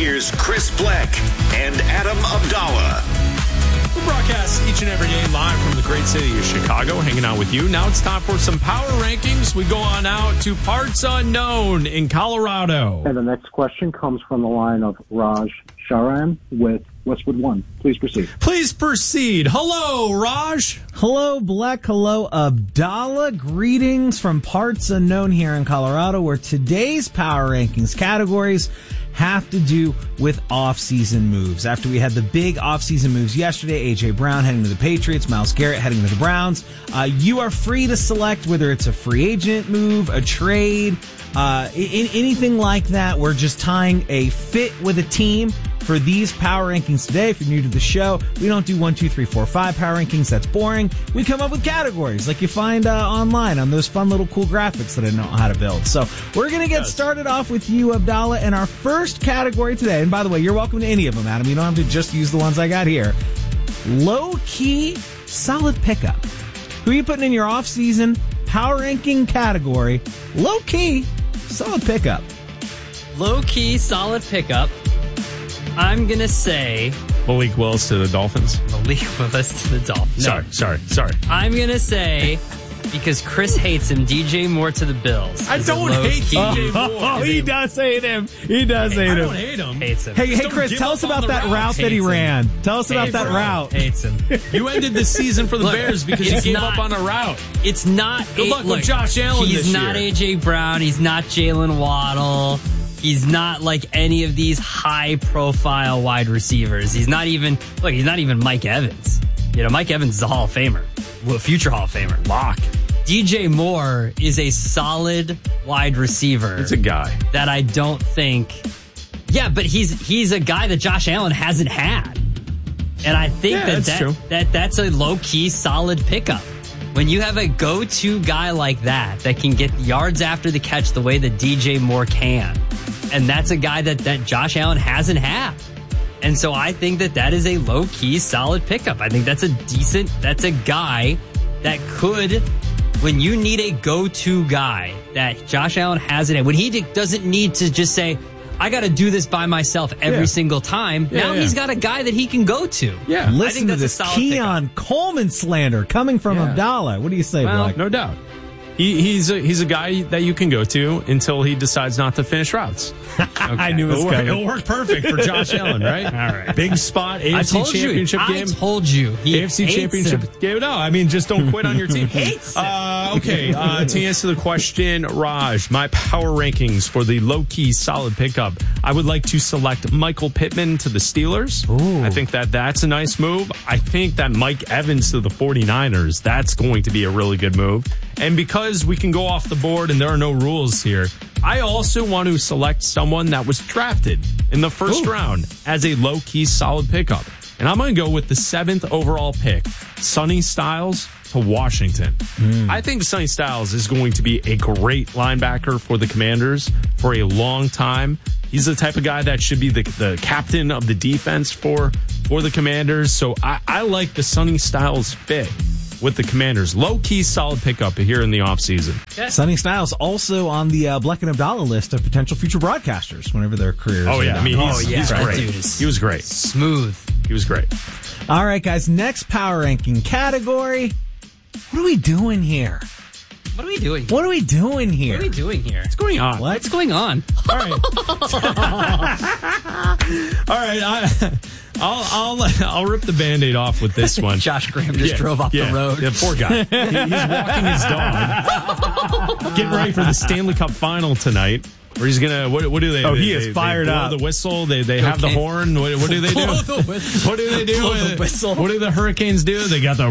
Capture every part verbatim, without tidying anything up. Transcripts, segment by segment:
Here's Chris Black and Adam Abdallah. We broadcast each and every day live from the great city of Chicago, hanging out with you. Now it's time for some power rankings. We go on out to parts unknown in Colorado. And the next question comes from the line of Raj Sharan with Westwood One. Please proceed. Please proceed. Hello, Raj. Hello, Black. Hello, Abdallah. Greetings from parts unknown here in Colorado, where today's power rankings categories have to do with off-season moves. After we had the big off-season moves yesterday, A J Brown heading to the Patriots, Myles Garrett heading to the Browns, uh, you are free to select whether it's a free agent move, a trade, uh, in, anything like that. We're just tying a fit with a team for these power rankings today. If you're new to the show, we don't do one, two, three, four, five power rankings. That's boring. We come up with categories like you find uh, online on those fun little cool graphics that I know how to build. So we're going to get started off with you, Abdallah, and our first category today. And by the way, you're welcome to any of them, Adam. You don't have to just use the ones I got here. Low-key solid pickup. Who are you putting in your off-season power ranking category? Low-key solid pickup. Low-key solid pickup. I'm going to say... Malik Willis to the Dolphins. Malik Willis to the Dolphins. No. Sorry, sorry, sorry. I'm going to say, because Chris hates him, D J Moore to the Bills. I don't hate D J Moore. Oh, he does hate him. He does hate him. I don't hate him. Hates him. Hey, hey, Don't Chris, give tell up us on about the that route. route that he Hates him. ran. Tell us about Hates that him. route. Hates him. You ended the season for the Look, Bears because you it's gave not- up on a route. It's not... Good a, luck with look, Josh Allen He's this not year. A J Brown. He's not Jalen Waddle. He's not like any of these high-profile wide receivers. He's not even... Look, he's not even Mike Evans. You know, Mike Evans is a Hall of Famer. Well, future Hall of Famer. Lock. D J Moore is a solid wide receiver. It's a guy. That I don't think... Yeah, but he's he's a guy that Josh Allen hasn't had. And I think Yeah, that, that's that, true. that that's a low-key solid pickup. When you have a go-to guy like that that can get yards after the catch the way that D J Moore can, and that's a guy that, that Josh Allen hasn't had. And so I think that that is a low-key solid pickup. I think that's a decent, that's a guy that could, when you need a go-to guy that Josh Allen hasn't had, when he d- doesn't need to just say, I got to do this by myself every Yeah. single time. Yeah, now yeah. he's got a guy that he can go to. Yeah. I Listen think to that's a this solid Keon Coleman slander coming from Yeah. Abdallah. What do you say, Well, Black? No doubt. He, he's a, he's a guy that you can go to until he decides not to finish routes. I knew it was It'll work, coming. it'll work perfect for Josh Allen, right? All right. Big spot, A I F C told Championship you. game. I told you. He A F C hates Championship him. game. No, I mean, just don't quit on your team. Hates him. Uh, okay, uh, to answer the question, Raj, my power rankings for the low-key solid pickup, I would like to select Michael Pittman to the Steelers. Ooh. I think that that's a nice move. I think that Mike Evans to the 49ers, that's going to be a really good move. And because we can go off the board and there are no rules here, I also want to select someone that was drafted in the first Ooh. round as a low-key solid pickup. And I'm going to go with the seventh overall pick, Sonny Styles to Washington. Mm. I think Sonny Styles is going to be a great linebacker for the Commanders for a long time. He's the type of guy that should be the, the captain of the defense for, for the Commanders. So I, I like the Sonny Styles fit with the Commanders. Low-key solid pickup here in the offseason. Sonny Styles also on the uh, Black and Abdallah list of potential future broadcasters whenever their careers Oh, are yeah. I done. mean, he's, Oh, yeah. he's That great. dude is- He was great. Smooth. He was great. All right, guys, next power ranking category. What are we doing here? What are we doing? What are we doing here? What are we doing here? What's going on? What? What's going on? All right. All right. I, I'll, I'll, I'll rip the Band-Aid off with this one. Josh Graham just Yeah, drove off yeah, the road. Yeah, poor guy. He- he's walking his dog. Getting ready for the Stanley Cup final tonight. Where he's gonna what? What do they? Oh, they, he is they, fired they blow up. The whistle. They they have the Okay. horn. What, what do they do? Blow the whistle. What do they do? Blow the with- whistle. What do the Hurricanes do? They got the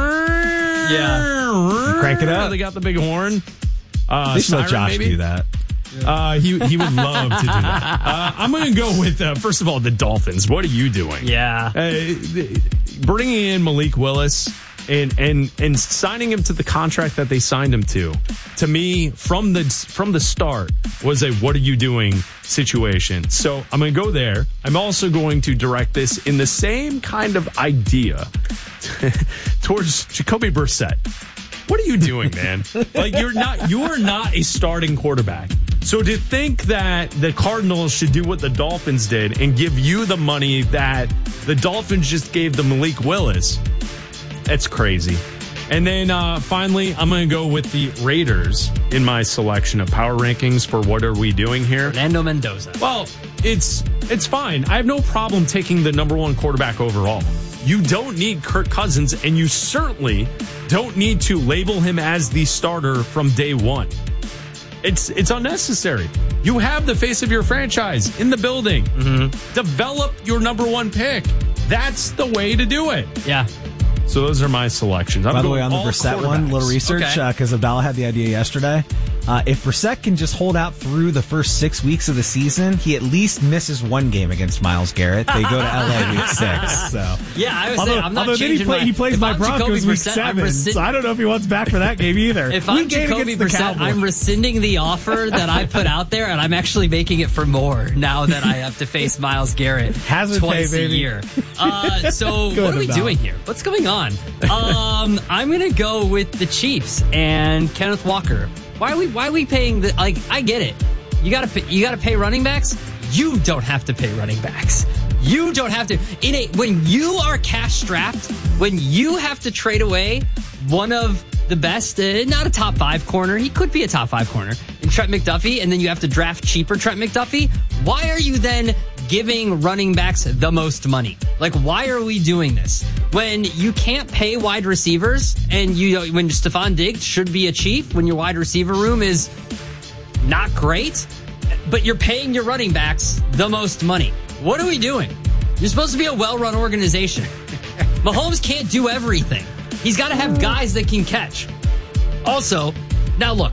Yeah. Crank it up. They got the big horn. Uh, They should let siren, Josh maybe? do that. Uh, he he would love to do that. Uh, I'm going to go with uh, first of all the Dolphins. What are you doing? Yeah. Uh, bringing in Malik Willis and and and signing him to the contract that they signed him to, to me from the from the start was a what are you doing situation. So I'm going to go there. I'm also going to direct this in the same kind of idea towards Jacoby Brissett. What are you doing, man? Like you're not you're not a starting quarterback. So to think that the Cardinals should do what the Dolphins did and give you the money that the Dolphins just gave to Malik Willis, that's crazy. And then uh, finally, I'm going to go with the Raiders in my selection of power rankings for what are we doing here. Fernando Mendoza. Well, it's it's fine. I have no problem taking the number one quarterback overall. You don't need Kirk Cousins, and you certainly don't need to label him as the starter from day one. It's it's unnecessary. You have the face of your franchise in the building. Mm-hmm. Develop your number one pick. That's the way to do it. Yeah. So those are my selections. I'm By the way, going on the all Brissett one, little research, because Okay. uh, Abdallah had the idea yesterday. Uh, if Brissett can just hold out through the first six weeks of the season, he at least misses one game against Myles Garrett. They go to L A week six. So Yeah, I was although, saying, I'm not although then he, changing play, my... he plays if my I'm Broncos Jacoby week Brissett, I'm seven, rescind- so I don't know if he wants back for that game either. If We I'm gained Jacoby against the Brissett, Cowboys. I'm rescinding the offer that I put out there, and I'm actually making it for more now that I have to face Myles Garrett Hazard twice pay, a baby. year. Uh, so Go what are we about. doing here? What's going on? Um, I'm going to go with the Chiefs and Kenneth Walker. Why are we? Why are we paying the? Like, I get it. You got to. You got to pay running backs. You don't have to pay running backs. You don't have to. In a when you are cash strapped, when you have to trade away one of the best, uh, not a top five corner. He could be a top five corner in Trent McDuffie, and then you have to draft cheaper Trent McDuffie. Why are you then giving running backs the most money? Like, why are we doing this when you can't pay wide receivers? And you when Stephon Diggs should be a chief when your wide receiver room is not great, but you're paying your running backs the most money. What are we doing? You're supposed to be a well-run organization. Mahomes can't do everything. He's got to have guys that can catch. Also, now look,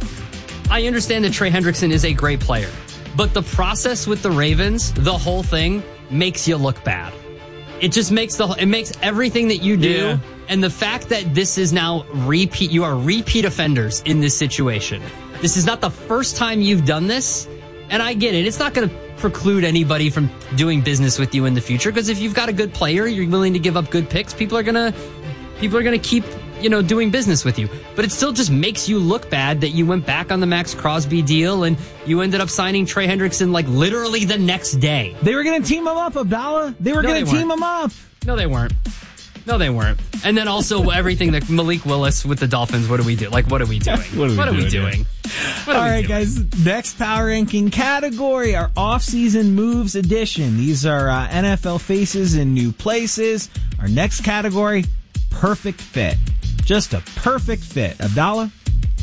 I understand that Trey Hendrickson is a great player, but the process with the Ravens, the whole thing, makes you look bad. It just makes the it makes everything that you do, Yeah. and the fact that this is now repeat, you are repeat offenders in this situation. This is not the first time you've done this, and I get it. It's not going to preclude anybody from doing business with you in the future, because if you've got a good player, you're willing to give up good picks, people are going to people are going to keep, you know, doing business with you. But it still just makes you look bad that you went back on the Max Crosby deal and you ended up signing Trey Hendrickson like literally the next day. They were going to team him up, Abdallah. They were No, going they to team weren't. him up. No, they weren't. No, they weren't. And then also everything that Malik Willis with the Dolphins, what do we do? Like, what are we doing? What are we doing doing? What are All we right, doing? guys. Next power ranking category, our off-season moves edition. These are uh, N F L faces in new places. Our next category, perfect fit. Just a perfect fit. Abdallah?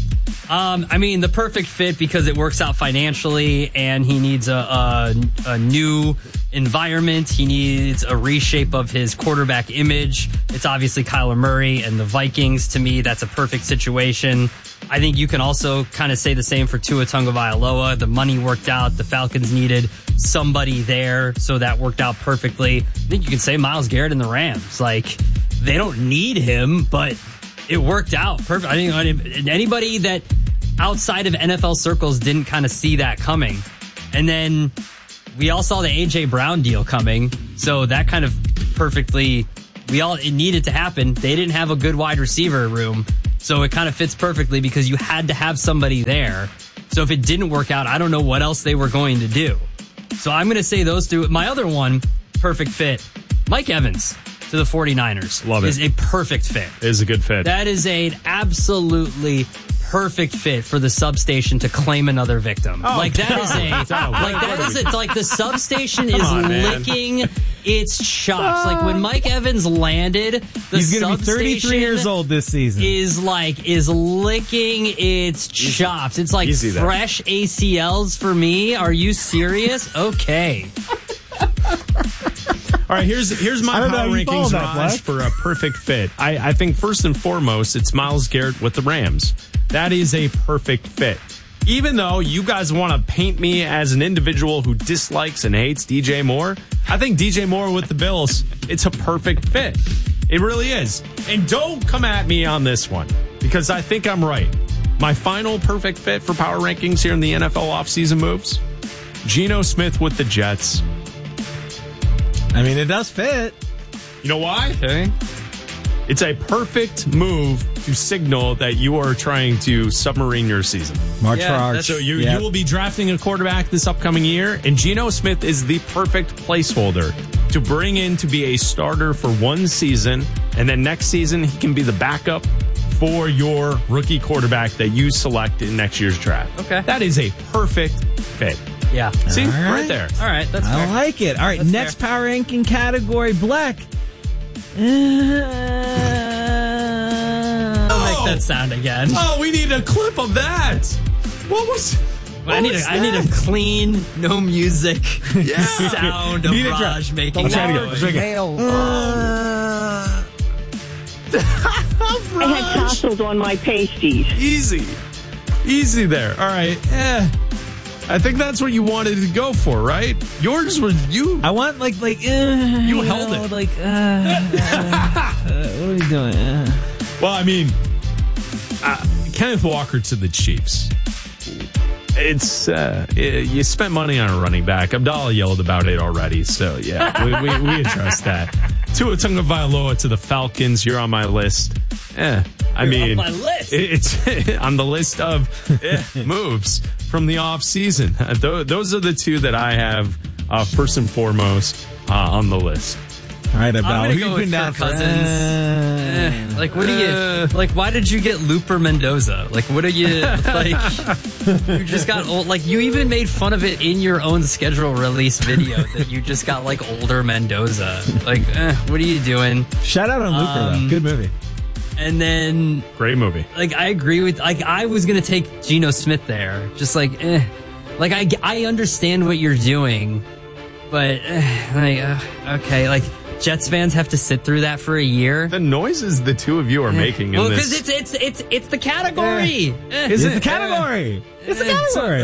Um, I mean, the perfect fit because it works out financially, and he needs a, a, a new environment. He needs a reshape of his quarterback image. It's obviously Kyler Murray and the Vikings. To me, that's a perfect situation. I think you can also kind of say the same for Tua Tagovailoa. The money worked out. The Falcons needed somebody there, so that worked out perfectly. I think you could say Myles Garrett and the Rams. Like, they don't need him, but it worked out perfect. I think anybody that outside of N F L circles didn't kind of see that coming. And then we all saw the A J Brown deal coming. So that kind of perfectly, we all, it needed to happen. They didn't have a good wide receiver room. So it kind of fits perfectly because you had to have somebody there. So if it didn't work out, I don't know what else they were going to do. So I'm going to say those two. My other one, perfect fit, Mike Evans to the 49ers. Love it. Is a perfect fit. It is a good fit. That is an absolutely perfect fit for the substation to claim another victim. Oh, like that is a God. like that is it. Like the substation is on, man. licking its chops. Like when Mike Evans landed, the He's going to be thirty-three substation years old this season. is like is licking its chops. It's like Easy there. fresh A C Ls for me. Are you serious? Okay. All right, here's here's my I don't know power how you follow rankings, that, Raj, Black. for a perfect fit. I, I think first and foremost, it's Myles Garrett with the Rams. That is a perfect fit. Even though you guys want to paint me as an individual who dislikes and hates D J Moore, I think D J Moore with the Bills, it's a perfect fit. It really is. And don't come at me on this one, because I think I'm right. My final perfect fit for power rankings here in the N F L offseason moves, Geno Smith with the Jets. I mean, it does fit. You know why? Okay. It's a perfect move to signal that you are trying to submarine your season. March Yeah, for Arch. that's- So you, Yep. you will be drafting a quarterback this upcoming year, and Geno Smith is the perfect placeholder to bring in to be a starter for one season, and then next season he can be the backup for your rookie quarterback that you select in next year's draft. Okay. That is a perfect fit. Yeah. See, All right. right there. All right. That's I fair. like it. All right, That's next fair. power ranking category, Black. Uh, Don't make that sound again. Oh, we need a clip of that. What was? What I need was a, I need a that? clean, no music Yeah. sound of Need a drum. Raj making I'll try it that again. noise. Try it again. I had tassels on my pasties. Easy. Easy there. All right. Eh. I think that's what you wanted to go for, right? Yours was you. I want like like uh, you, held know, it. like uh, uh, what are we doing? Uh. Well, I mean, uh, Kenneth Walker to the Chiefs. It's uh, it, you spent money on a running back. Abdallah yelled about it already, so yeah, we, we, we addressed that. Tua Tagovailoa to the Falcons. You're on my list. Eh, I You're mean, on my list. it- it's on the list of eh, moves from the off season. Uh, th- those are the two that I have uh, first and foremost uh, on the list. All right, Abdallah. gonna Who go you with putting down Kirk for? Cousins. Uh, Eh, like, what do you, like, why did you get Looper Mendoza? Like, what are you, like, you just got old, like, you even made fun of it in your own schedule release video that you just got, like, older Mendoza. Like, eh, what are you doing? Shout out on Looper Um, though. Good movie. And then, Great movie. like, I agree with, like, I was going to take Geno Smith there. Just like, eh. Like, I, I understand what you're doing, but, eh, like, uh, okay, like, Jets fans have to sit through that for a year. The noises the two of you are making in Well, this. because it's, it's, it's, it's the category. Eh. Is It's it- the category. It's the Eh, category.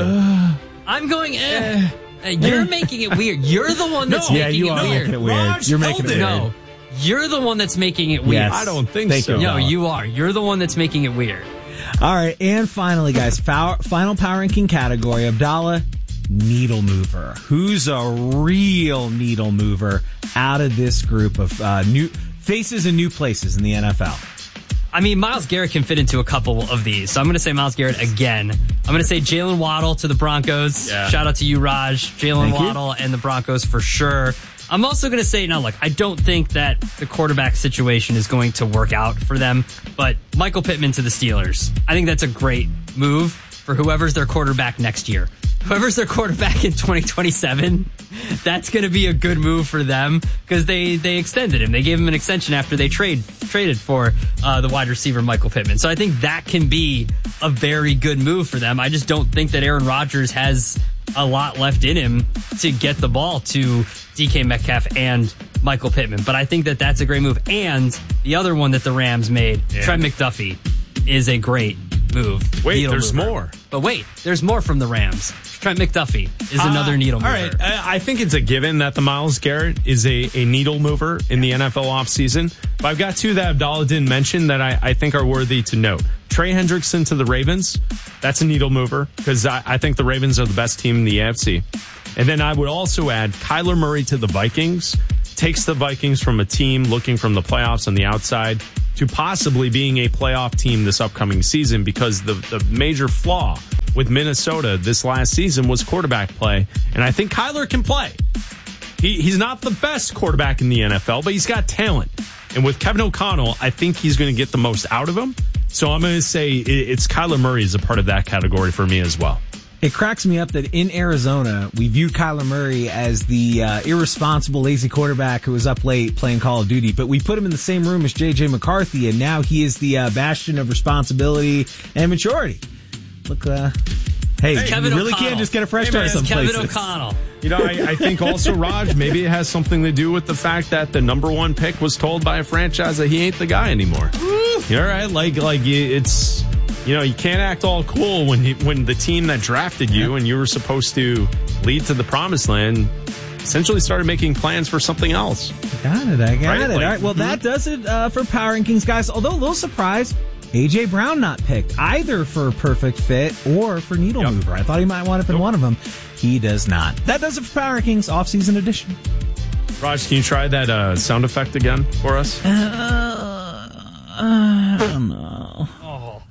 I'm going, eh. Eh, You're making it weird. You're the one that's No. yeah, making you it are weird. making it weird. Raj You're held making it it. weird. No, you're the one that's making it weird. Yes. I don't think Thank so. you. No, you are. You're the one that's making it weird. All right, and finally, guys, power, final power ranking category, Abdallah, needle mover. Who's a real needle mover out of this group of uh, new faces and new places in the N F L? I mean, Myles Garrett can fit into a couple of these. So I'm going to say Myles Garrett again. I'm going to say Jalen Waddle to the Broncos. Yeah. Shout out to you, Raj. Jalen Thank you. Waddle and the Broncos for sure. I'm also going to say, now look, I don't think that the quarterback situation is going to work out for them, but Michael Pittman to the Steelers. I think that's a great move for whoever's their quarterback next year. Whoever's their quarterback in twenty twenty-seven, that's going to be a good move for them because they, they extended him. They gave him an extension after they trade traded for uh, the wide receiver Michael Pittman. So I think that can be a very good move for them. I just don't think that Aaron Rodgers has a lot left in him to get the ball to D K Metcalf and Michael Pittman. But I think that that's a great move. And the other one that the Rams made, Yeah. Trent McDuffie, is a great move. Wait, Needle there's mover. more. But wait, there's more from the Rams. Trent McDuffie is another Uh, needle mover. All right. I I think it's a given that the Myles Garrett is a, a needle mover in the N F L offseason. But I've got two that Abdallah didn't mention that I, I think are worthy to note. Trey Hendrickson to the Ravens. That's a needle mover because I, I think the Ravens are the best team in the A F C. And then I would also add Kyler Murray to the Vikings. Takes the Vikings from a team looking from the playoffs on the outside to possibly being a playoff team this upcoming season because the, the major flaw with Minnesota this last season was quarterback play. And I think Kyler can play. He, he's not the best quarterback in the N F L, but he's got talent. And with Kevin O'Connell, I think he's going to get the most out of him. So I'm going to say it, it's Kyler Murray is a part of that category for me as well. It cracks me up that in Arizona, we viewed Kyler Murray as the uh, irresponsible, lazy quarterback who was up late playing Call of Duty, but we put him in the same room as J J McCarthy, and now he is the uh, bastion of responsibility and maturity. Look, uh, hey, Kevin you really O'Connell. can't just get a fresh Hey, start man, some Kevin places. O'Connell. You know, I, I think also, Raj, maybe it has something to do with the fact that the number one pick was told by a franchise that he ain't the guy anymore. You're all right. Like, like it's, you know, you can't act all cool when you, when the team that drafted you and you were supposed to lead to the promised land essentially started making plans for something else. Got it. I got Right? it. Like- All right. Well, that does it uh, for Power Rankings, guys. Although a little surprised, A J Brown not picked either for perfect fit or for needle Yep. mover. I thought he might want up in one of them. He does not. That does it for Power Rankings off-season edition. Raj, can you try that uh, sound effect again for us? Uh, uh, I don't know.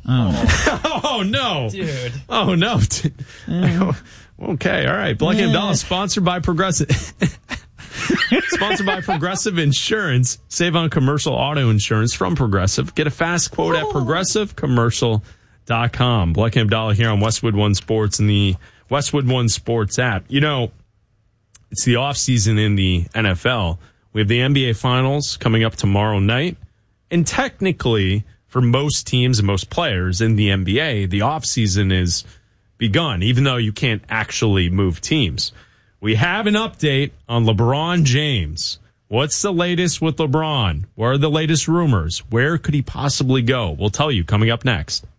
Oh, oh no. Dude. Oh, no. Okay, all right. Black and Abdallah, sponsored by Progressive. Sponsored by Progressive Insurance. Save on commercial auto insurance from Progressive. Get a fast quote at progressive commercial dot com. Black and Abdallah here on Westwood One Sports and the Westwood One Sports app. You know, it's the offseason in the N F L. We have the N B A Finals coming up tomorrow night. And technically, for most teams and most players in the N B A, the offseason is begun, even though you can't actually move teams. We have an update on LeBron James. What's the latest with LeBron? What are the latest rumors? Where could he possibly go? We'll tell you coming up next.